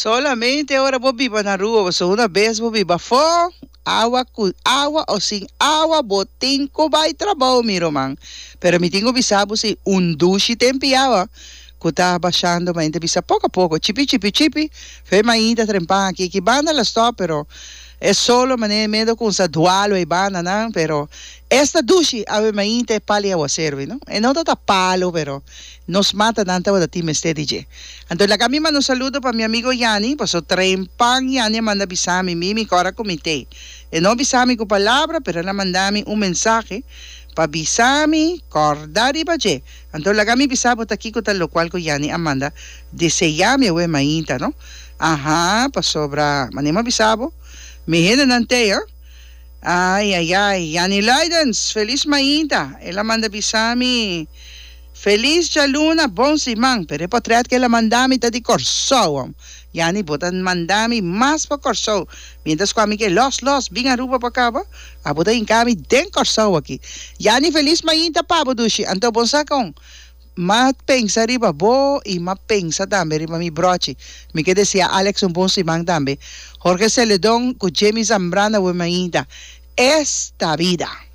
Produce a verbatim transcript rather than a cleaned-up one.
Solamente ahora vos viva na rua, so una vez vos viva fo, agua, com água ou sem água, botim ko vai trabalho, miro man. Pero me tenho bisabo se um duche tempiava, que tá baixando, mas ainda bisa pouco a pouco, chipi, chipi, chipi, foi ainda trempar aqui, que banda la sto, pero é solo mané medo com sa dualo e banda, não, pero esta duche ave ainda pali aguacero, não? E não tá palo, pero nos mata tanto da time este D J. Então, la kami mano saludo para mi amigo Yanni, paso trempang Yanni manda bisami, mimi cora comité. E não bisami com palavra, pero ela mandami um mensaje pa bisami cordari baje. Então, la kami bisabo taki ko tal local ko Yanni Amanda, deseyami we mainta, no? Aha, pa sobra, manima bisabo, mihina nante, eh? Ay, ay, ay, Yanni Leidens, feliz mainta. Ela manda bisami, feliz ya luna, bon simang, pero potreat que la mandami ta di corso. Yani botan mandami mas pa corso. Mientras kami que los los bing aruba pa kaba, abuta in kami den corso aqui. Yani feliz mainta pa budushi. Anto bonsa kong ma pensa riba bo e ma pensa tambe riba mi brochi. Mi que decía Alex un bon simang tambe. Jorge Celedón con Jamie Zambrana we mainta. Esta vida.